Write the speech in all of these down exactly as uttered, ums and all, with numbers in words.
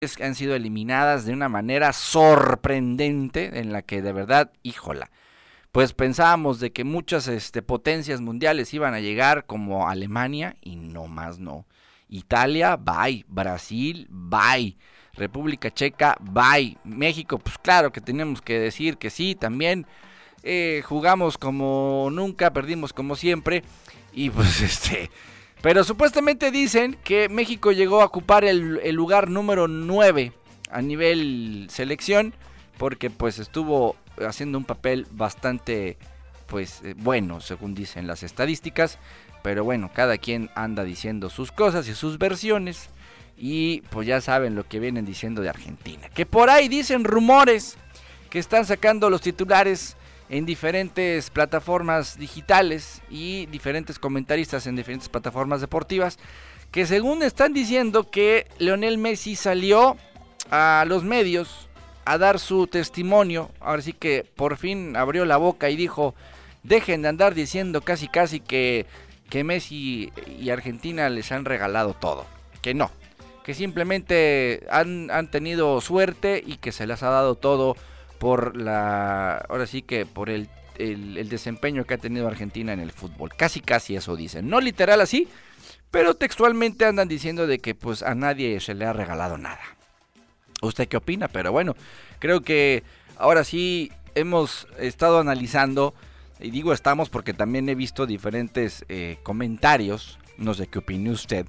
que han sido eliminadas de una manera sorprendente, en la que de verdad, híjola, pues pensábamos de que muchas este, potencias mundiales iban a llegar, como Alemania, y no más no. Italia, bye. Brasil, bye. República Checa, bye. México, pues claro que tenemos que decir que sí, también eh, jugamos como nunca, perdimos como siempre, y pues este... Pero supuestamente dicen que México llegó a ocupar el, el lugar número nueve a nivel selección, porque pues estuvo haciendo un papel bastante pues eh, bueno, según dicen las estadísticas. Pero bueno, cada quien anda diciendo sus cosas y sus versiones, y pues ya saben lo que vienen diciendo de Argentina. Que por ahí dicen rumores que están sacando los titulares en diferentes plataformas digitales y diferentes comentaristas en diferentes plataformas deportivas, que según están diciendo que Lionel Messi salió a los medios a dar su testimonio. Ahora sí que por fin abrió la boca y dijo: dejen de andar diciendo casi casi que, que Messi y Argentina les han regalado todo. Que no, que simplemente han, han tenido suerte y que se les ha dado todo por la, ahora sí que por el, el, el desempeño que ha tenido Argentina en el fútbol. Casi casi eso dicen, no literal así, pero textualmente andan diciendo de que pues a nadie se le ha regalado nada. ¿Usted qué opina? Pero bueno, creo que ahora sí hemos estado analizando, y digo estamos porque también he visto diferentes eh, comentarios, no sé qué opine usted,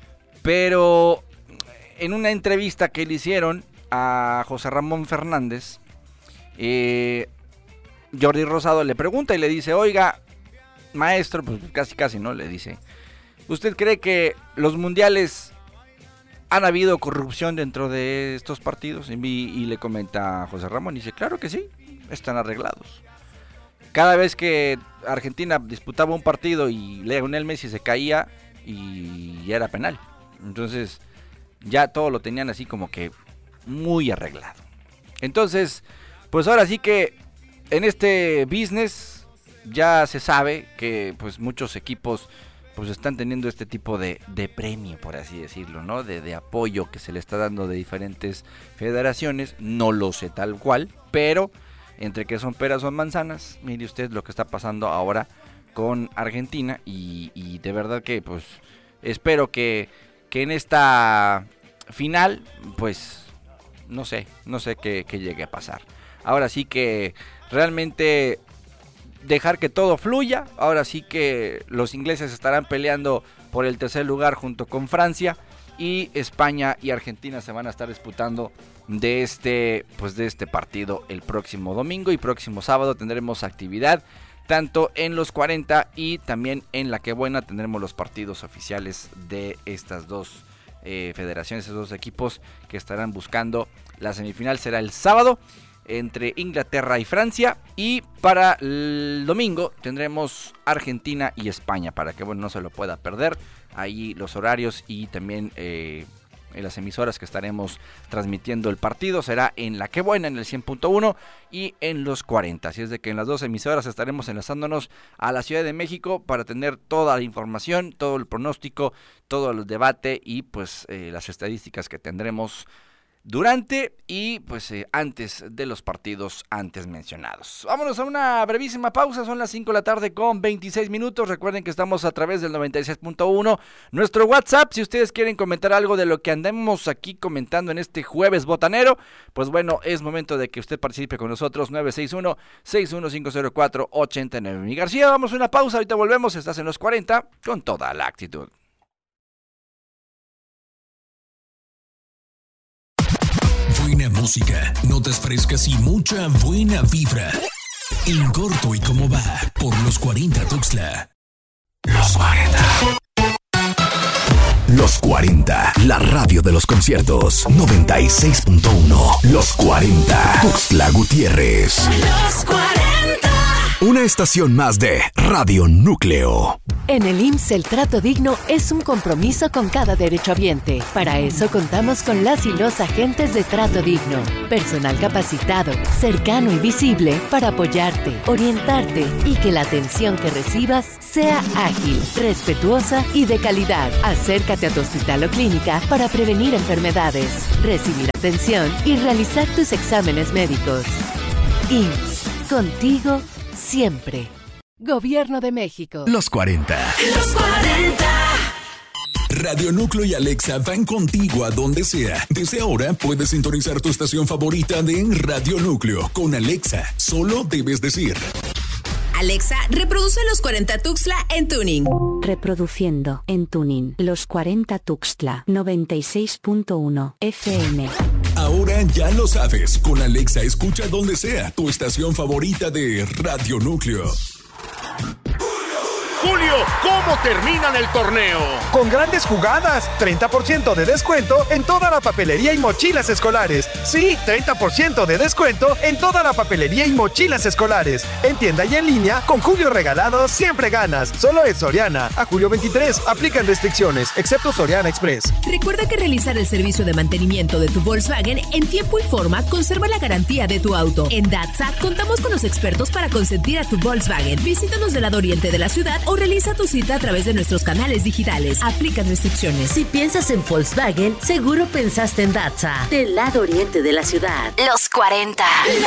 pero en una entrevista que le hicieron a José Ramón Fernández, Eh, Jordi Rosado le pregunta y le dice: oiga, maestro, pues casi casi no, le dice, ¿usted cree que los mundiales han habido corrupción dentro de estos partidos? Y, y le comenta a José Ramón y dice: claro que sí, están arreglados. Cada vez que Argentina disputaba un partido y Lionel Messi se caía, y era penal. Entonces ya todo lo tenían así como que muy arreglado. Entonces pues ahora sí que en este business ya se sabe que pues muchos equipos pues están teniendo este tipo de, de premio, por así decirlo, ¿no? De, de apoyo que se le está dando de diferentes federaciones. No lo sé tal cual, pero entre que son peras son manzanas. Mire usted lo que está pasando ahora con Argentina, y, y de verdad que pues espero que, que en esta final pues no sé, no sé qué, qué llegue a pasar. Ahora sí que realmente dejar que todo fluya. Ahora sí que los ingleses estarán peleando por el tercer lugar junto con Francia, y España y Argentina se van a estar disputando de este, pues de este partido el próximo domingo, y próximo sábado tendremos actividad tanto en los cuarenta y también en la que buena tendremos los partidos oficiales de estas dos eh, federaciones, estos dos equipos que estarán buscando la semifinal. Será el sábado entre Inglaterra y Francia, y para el domingo tendremos Argentina y España, para que bueno no se lo pueda perder. Ahí los horarios y también eh, en las emisoras que estaremos transmitiendo el partido será en La Que Buena, en el cien punto uno, y en los cuarenta. Así es de que en las dos emisoras estaremos enlazándonos a la Ciudad de México para tener toda la información, todo el pronóstico, todo el debate y pues eh, las estadísticas que tendremos durante y pues eh, antes de los partidos antes mencionados. Vámonos a una brevísima pausa, son las cinco de la tarde con veintiséis minutos. Recuerden que estamos a través del noventa y seis punto uno, nuestro WhatsApp, si ustedes quieren comentar algo de lo que andemos aquí comentando en este jueves botanero, pues bueno, es momento de que usted participe con nosotros. Nueve seis uno, seis uno cinco cero cuatro, ocho nueve. Mi García, vamos a una pausa, ahorita volvemos. Estás en los cuarenta con toda la actitud. Buena música, notas frescas y mucha buena vibra. En corto y cómo va, por los cuarenta Tuxtla. Los cuarenta. Los cuarenta, la radio de los conciertos. noventa y seis punto uno. Los cuarenta. Tuxtla Gutiérrez. Los cuarenta. Una estación más de Radio Núcleo. En el I M S S el trato digno es un compromiso con cada derechohabiente. Para eso contamos con las y los agentes de trato digno. Personal capacitado, cercano y visible para apoyarte, orientarte y que la atención que recibas sea ágil, respetuosa y de calidad. Acércate a tu hospital o clínica para prevenir enfermedades, recibir atención y realizar tus exámenes médicos. I M S S, contigo siempre. Gobierno de México. Los cuarenta. Los cuarenta. Radio Núcleo y Alexa van contigo a donde sea. Desde ahora puedes sintonizar tu estación favorita de Radio Núcleo con Alexa. Solo debes decir: Alexa, reproduce Los cuarenta Tuxtla en tuning. Reproduciendo en tuning Los cuarenta Tuxtla noventa y seis punto uno F M. Ahora ya lo sabes. Con Alexa escucha donde sea tu estación favorita de Radio Núcleo. Julio, ¿cómo terminan el torneo? Con grandes jugadas, treinta por ciento de descuento en toda la papelería y mochilas escolares. Sí, treinta por ciento de descuento en toda la papelería y mochilas escolares. En tienda y en línea, con Julio regalado, siempre ganas. Solo es Soriana. A julio veintitrés, aplican restricciones, excepto Soriana Express. Recuerda que realizar el servicio de mantenimiento de tu Volkswagen en tiempo y forma conserva la garantía de tu auto. En Datsa, contamos con los expertos para consentir a tu Volkswagen. Visítanos del lado oriente de la ciudad o realiza tu cita a través de nuestros canales digitales. Aplican restricciones. Si piensas en Volkswagen, seguro pensaste en Datsa, del lado oriente de la ciudad. Los cuarenta.